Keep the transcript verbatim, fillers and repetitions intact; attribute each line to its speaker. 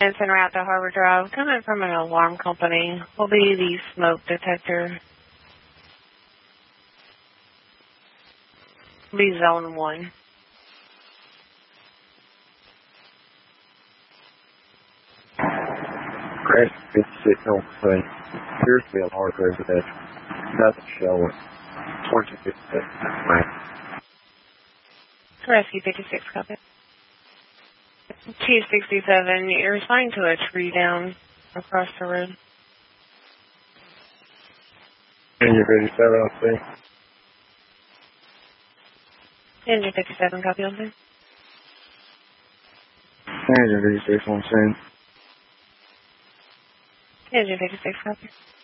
Speaker 1: En route to Harbor Drive, coming from an alarm company, will be the smoke detector. Be zone one.
Speaker 2: Crash fifty-six on scene. Pierceville Hard Residential. Nothing showing. twenty fifty-six.
Speaker 1: Rescue fifty-six, copy. two sixty-seven, you're responding to a tree down across the road.
Speaker 2: Engine fifty-seven on scene.
Speaker 1: Engine fifty-seven, copy on scene.
Speaker 2: Engine fifty-six on scene.
Speaker 1: Engine fifty-six, copy.